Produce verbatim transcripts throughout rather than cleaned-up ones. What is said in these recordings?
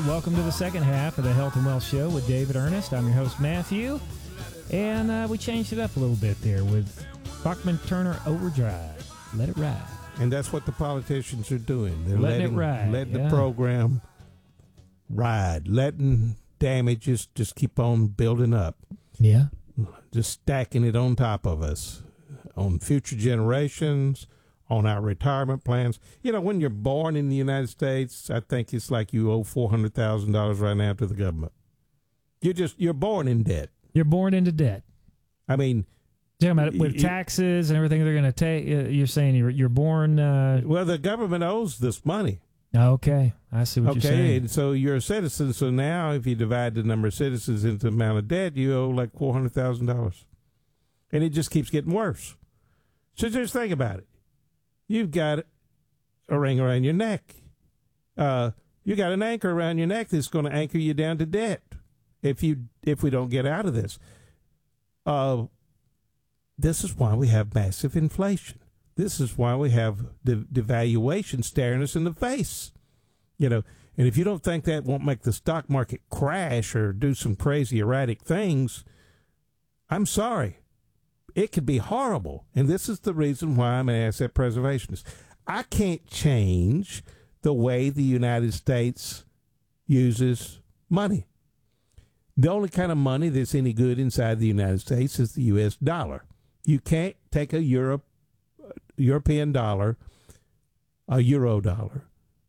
welcome to the second half of the Health and Wealth Show with David Ernest. I'm your host, Matthew, and uh, we changed it up a little bit there with Bachman Turner Overdrive. Let it ride. And that's what the politicians are doing. They're letting, letting it ride. Letting yeah. the program ride. Letting damages just keep on building up. Yeah. Just stacking it on top of us, on future generations, on our retirement plans. You know, when you're born in the United States, I think it's like you owe four hundred thousand dollars right now to the government. You're just, you're born in debt. You're born into debt. I mean, talking about it with taxes and everything they're going to take. Uh, you're saying you're you're born. Uh, well, the government owes this money. Okay, I see what okay, you're saying. Okay, and so you're a citizen. So now, if you divide the number of citizens into the amount of debt, you owe like four hundred thousand dollars, and it just keeps getting worse. So just think about it. You've got a ring around your neck. Uh, you got an anchor around your neck that's going to anchor you down to debt if you if we don't get out of this. Uh, this is why we have massive inflation. This is why we have the devaluation staring us in the face. You know, and if you don't think that won't make the stock market crash or do some crazy erratic things, I'm sorry. It could be horrible. And this is the reason why I'm an asset preservationist. I can't change the way the United States uses money. The only kind of money that's any good inside the United States is the U S dollar. You can't take a Europe, European dollar, a euro dollar,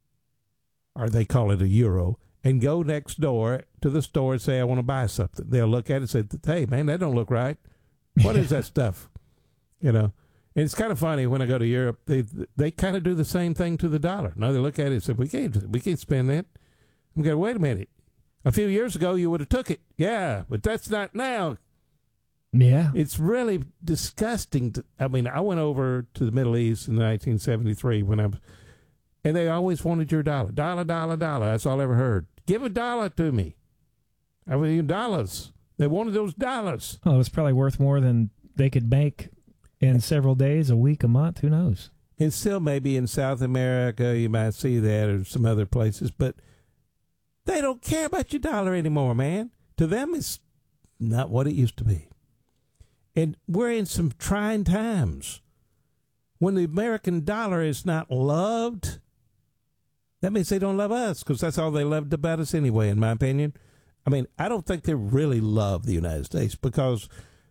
or they call it a euro, and go next door to the store and say, I want to buy something. They'll look at it and say, hey, man, that don't look right. What is that stuff? You know, and it's kind of funny when I go to Europe, they they kind of do the same thing to the dollar. Now they look at it and say, we can't, we can't spend that. I'm going, wait a minute. A few years ago, you would have took it. Yeah, but that's not now. Yeah. It's really disgusting. To, I mean, I went over to the Middle East in nineteen seventy-three when I was, and they always wanted your dollar. Dollar, dollar, dollar. That's all I ever heard. Give a dollar to me. I mean, dollars. They wanted those dollars. Oh, it's probably worth more than they could make in several days, a week, a month. Who knows? And still maybe in South America you might see that or some other places, but they don't care about your dollar anymore, man. To them, it's not what it used to be. And we're in some trying times. When the American dollar is not loved, that means they don't love us, because that's all they loved about us anyway, in my opinion. I mean, I don't think they really love the United States because,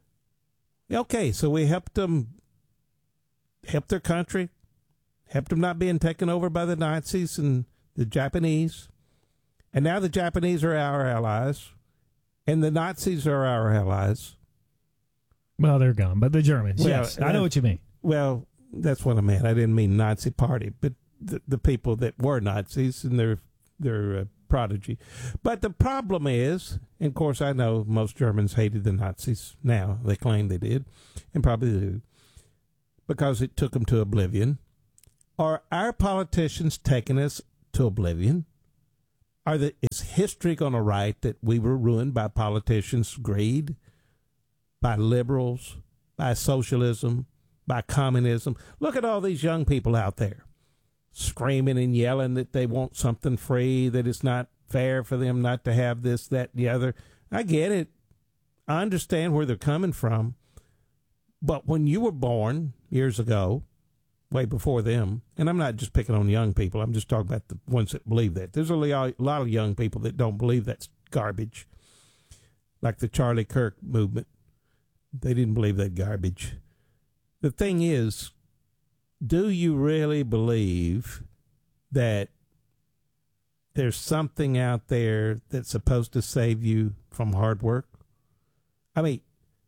okay, so we helped them, help their country, helped them not being taken over by the Nazis and the Japanese. And now the Japanese are our allies, and the Nazis are our allies. Well, they're gone, but the Germans, well, yes, I know uh, what you mean. Well, that's what I meant. I didn't mean Nazi party, but the, the people that were Nazis and their their uh, prodigy. But the problem is, and of course I know most Germans hated the Nazis now. They claim they did, and probably do, because it took them to oblivion. Are our politicians taking us to oblivion? Are the, is history going to write that we were ruined by politicians' greed, by liberals, by socialism, by communism? Look at all these young people out there screaming and yelling that they want something free, that it's not fair for them not to have this, that, and the other. I get it. I understand where they're coming from. But when you were born years ago, way before them, and I'm not just picking on young people, I'm just talking about the ones that believe that. There's a lot of young people that don't believe that's garbage, like the Charlie Kirk movement. They didn't believe that garbage. The thing is, do you really believe that there's something out there that's supposed to save you from hard work? I mean,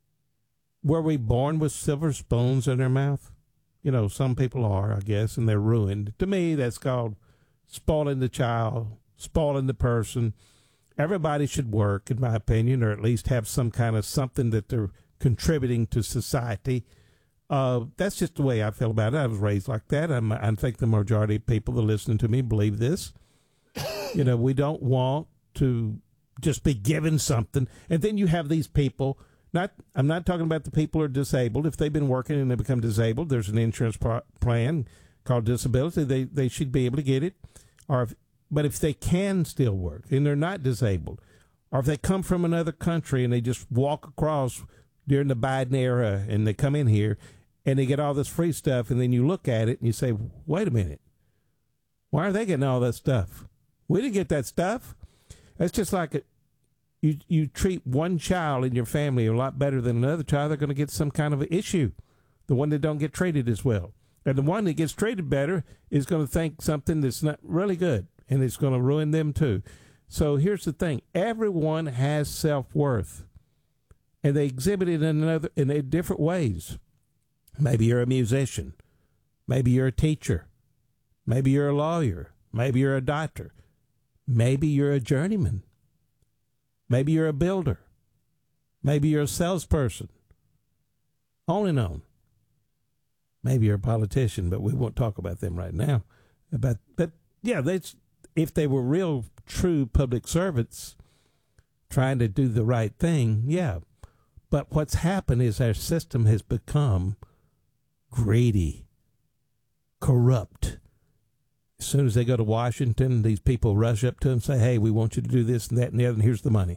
were we born with silver spoons in our mouth? You know, some people are, I guess, and they're ruined. To me, that's called spoiling the child, spoiling the person. Everybody should work, in my opinion, or at least have some kind of something that they're contributing to society. Uh, that's just the way I feel about it. I was raised like that. I'm, I think the majority of people that listen to me believe this. You know, we don't want to just be given something. And then you have these people. Not, I'm not talking about the people who are disabled. If they've been working and they become disabled, there's an insurance pro- plan called disability. They they should be able to get it. Or if, but if they can still work and they're not disabled, or if they come from another country and they just walk across during the Biden era and they come in here and they get all this free stuff, and then you look at it and you say, wait a minute, why are they getting all that stuff? We didn't get that stuff. It's just like it, you you treat one child in your family a lot better than another child, they're going to get some kind of an issue, the one that don't get treated as well. And the one that gets treated better is going to think something that's not really good, and it's going to ruin them too. So here's the thing. Everyone has self-worth, and they exhibit it in another in different ways. Maybe you're a musician. Maybe you're a teacher. Maybe you're a lawyer. Maybe you're a doctor. Maybe you're a journeyman. Maybe you're a builder. Maybe you're a salesperson. On and on. Maybe you're a politician, but we won't talk about them right now. But, but yeah, that's, if they were real, true public servants trying to do the right thing, yeah. But what's happened is our system has become greedy, corrupt. As soon as they go to Washington, these people rush up to them and say, hey, we want you to do this and that and the other, and here's the money.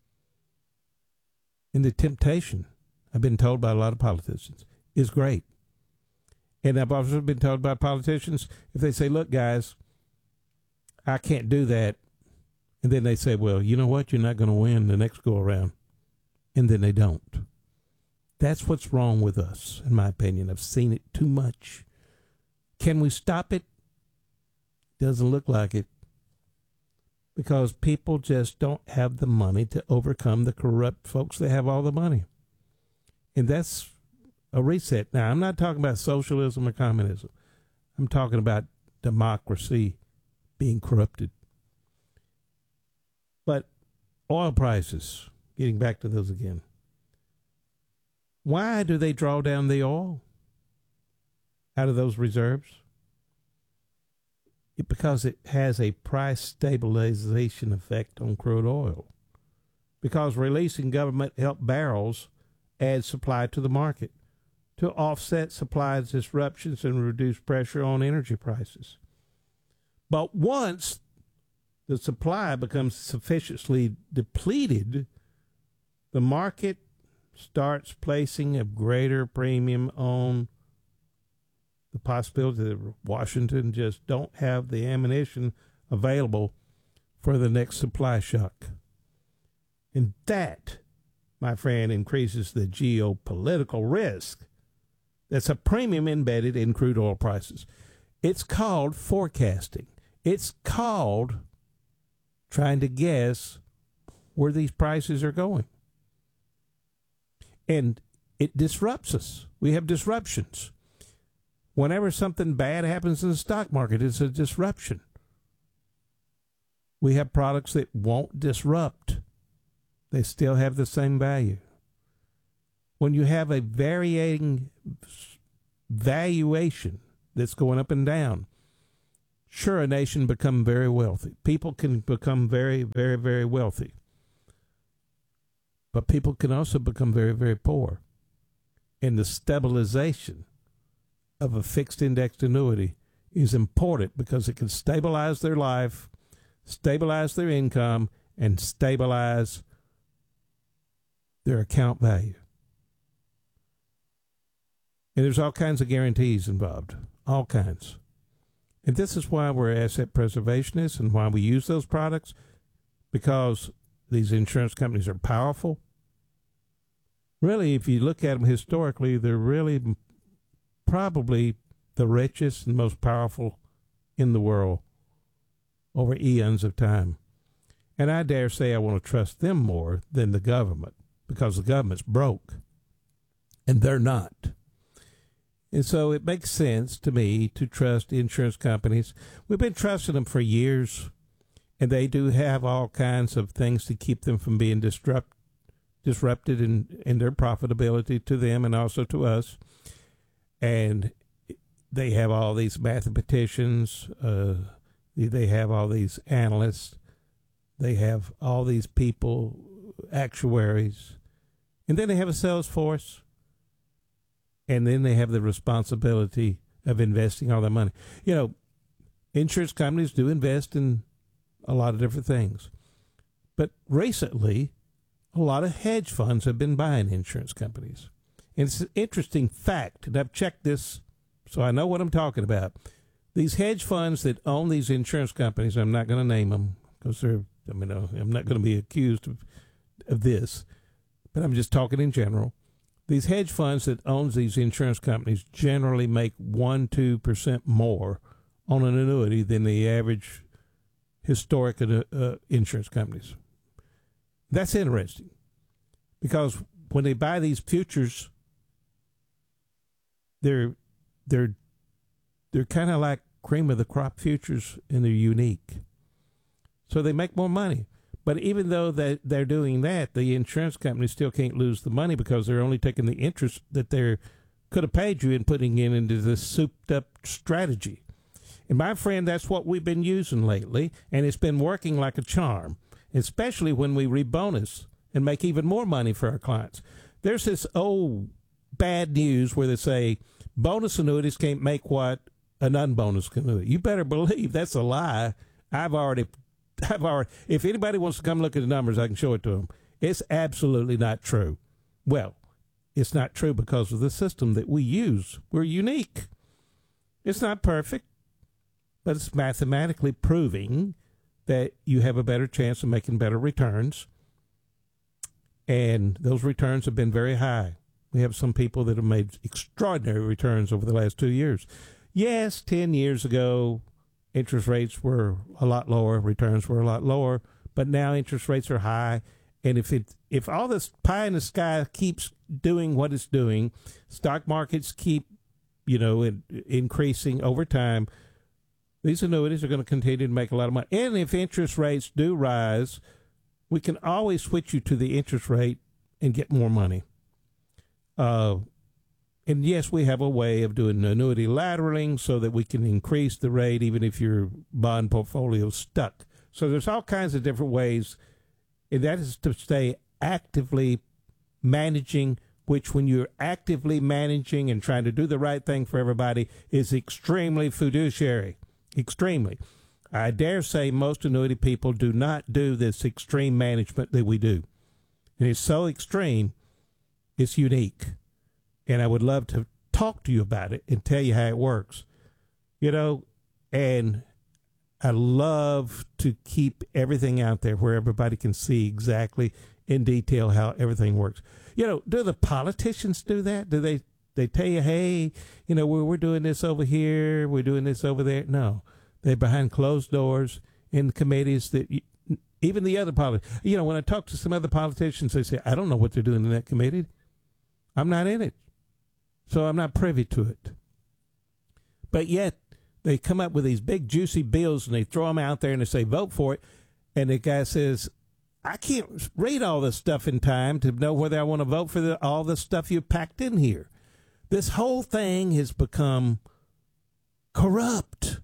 And the temptation, I've been told by a lot of politicians, is great. And I've also been told by politicians, if they say, look, guys, I can't do that. And then they say, well, you know what? You're not going to win the next go around. And then they don't. That's what's wrong with us, in my opinion. I've seen it too much. Can we stop it? Doesn't look like it. Because people just don't have the money to overcome the corrupt folks that have all the money. And that's a reset. Now, I'm not talking about socialism or communism. I'm talking about democracy being corrupted. But oil prices, getting back to those again. Why do they draw down the oil out of those reserves? It, because it has a price stabilization effect on crude oil. Because releasing government-help barrels adds supply to the market to offset supply disruptions and reduce pressure on energy prices. But once the supply becomes sufficiently depleted, the market starts placing a greater premium on the possibility that Washington just don't have the ammunition available for the next supply shock. And that, my friend, increases the geopolitical risk. That's a premium embedded in crude oil prices. It's called forecasting. It's called trying to guess where these prices are going. And it disrupts us. We have disruptions. Whenever something bad happens in the stock market, it's a disruption. We have products that won't disrupt. They still have the same value. When you have a varying valuation that's going up and down, sure, a nation become very wealthy. People can become very, very, very wealthy. But people can also become very, very poor. And the stabilization of a fixed indexed annuity is important because it can stabilize their life, stabilize their income, and stabilize their account value. And there's all kinds of guarantees involved, all kinds. And this is why we're asset preservationists and why we use those products, because these insurance companies are powerful. Really, if you look at them historically, they're really probably the richest and most powerful in the world over eons of time. And I dare say I want to trust them more than the government, because the government's broke and they're not. And so it makes sense to me to trust insurance companies. We've been trusting them for years, and they do have all kinds of things to keep them from being disrupt, disrupted in, in their profitability to them and also to us. And they have all these mathematicians. Uh, they have all these analysts. They have all these people, actuaries. And then they have a sales force. And then they have the responsibility of investing all their money. You know, insurance companies do invest in a lot of different things. But recently, a lot of hedge funds have been buying insurance companies. And it's an interesting fact, and I've checked this so I know what I'm talking about. These hedge funds that own these insurance companies, I'm not going to name them because they're, I mean, I'm not going to be accused of, of this, but I'm just talking in general. These hedge funds that owns these insurance companies generally make one, two percent more on an annuity than the average historic uh, insurance companies. That's interesting because when they buy these futures, they're they're they're kind of like cream of the crop futures, and they're unique. So they make more money. But even though they, they're doing that, the insurance companies still can't lose the money because they're only taking the interest that they could have paid you and putting it into this souped-up strategy. And my friend, that's what we've been using lately, and it's been working like a charm, especially when we rebonus and make even more money for our clients. There's this old bad news where they say bonus annuities can't make what an unbonus annuity. You better believe that's a lie. I've already... I've already, if anybody wants to come look at the numbers, I can show it to them. It's absolutely not true. Well, it's not true because of the system that we use. We're unique. It's not perfect, but it's mathematically proving that you have a better chance of making better returns. And those returns have been very high. We have some people that have made extraordinary returns over the last two years. Yes, ten years ago, interest rates were a lot lower, returns were a lot lower, but now interest rates are high. And if it if all this pie in the sky keeps doing what it's doing, stock markets keep, you know, in, increasing over time, these annuities are going to continue to make a lot of money. And if interest rates do rise, we can always switch you to the interest rate and get more money. Uh, And yes, we have a way of doing annuity lateraling so that we can increase the rate even if your bond portfolio is stuck. So there's all kinds of different ways, and that is to stay actively managing, which when you're actively managing and trying to do the right thing for everybody is extremely fiduciary, extremely. I dare say most annuity people do not do this extreme management that we do. And it's so extreme, it's unique. And I would love to talk to you about it and tell you how it works. You know, and I love to keep everything out there where everybody can see exactly in detail how everything works. You know, do the politicians do that? Do they, they tell you, hey, you know, we're, we're doing this over here, we're doing this over there? No. They're behind closed doors in committees that you, even the other politicians. You know, when I talk to some other politicians, they say, I don't know what they're doing in that committee. I'm not in it. So I'm not privy to it. But yet they come up with these big juicy bills and they throw them out there and they say, vote for it. And the guy says, I can't read all this stuff in time to know whether I want to vote for the, all the stuff you packed in here. This whole thing has become corrupt.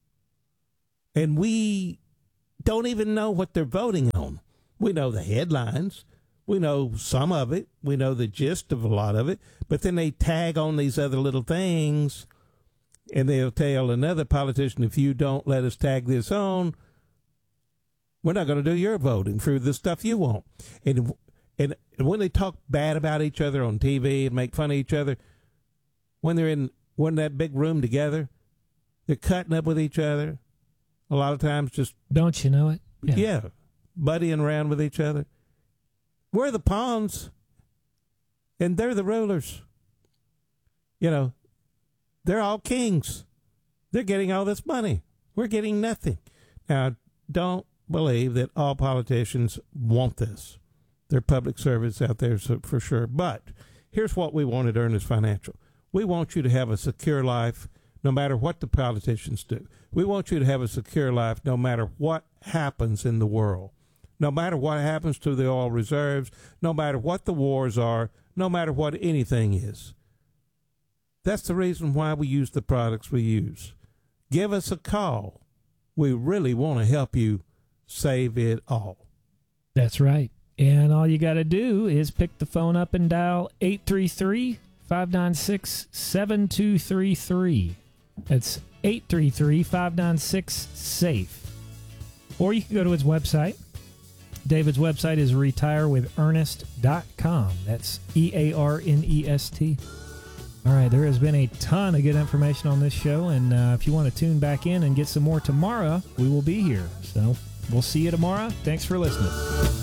And we don't even know what they're voting on. We know the headlines. We know some of it. We know the gist of a lot of it. But then they tag on these other little things, and they'll tell another politician, if you don't let us tag this on, we're not going to do your voting for the stuff you want. And and when they talk bad about each other on T V and make fun of each other, when they're in one that big room together, they're cutting up with each other. A lot of times just... Don't you know it? Yeah. yeah buddying around with each other. We're the pawns, and they're the rulers. You know, they're all kings. They're getting all this money. We're getting nothing. Now, don't believe that all politicians want this. They're public servants out there for sure. But here's what we want at Ernest Financial. We want you to have a secure life no matter what the politicians do. We want you to have a secure life no matter what happens in the world. No matter what happens to the oil reserves, no matter what the wars are, no matter what anything is. That's the reason why we use the products we use. Give us a call. We really want to help you save it all. That's right. And all you got to do is pick the phone up and dial eight three three, five nine six, seven two three three. That's eight three three, five nine six, SAFE. Or you can go to his website. David's website is retire with ernest dot com. That's E A R N E S T. All right, there has been a ton of good information on this show, and uh, if you want to tune back in and get some more tomorrow, we will be here. So we'll see you tomorrow. Thanks for listening.